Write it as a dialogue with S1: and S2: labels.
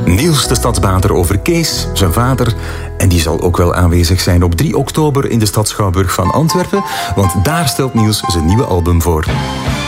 S1: Niels de Stadsbader over Kees, zijn vader. En die zal ook wel aanwezig zijn op 3 oktober in de Stad Schouwburg van Antwerpen. Want daar stelt Niels zijn nieuwe album voor.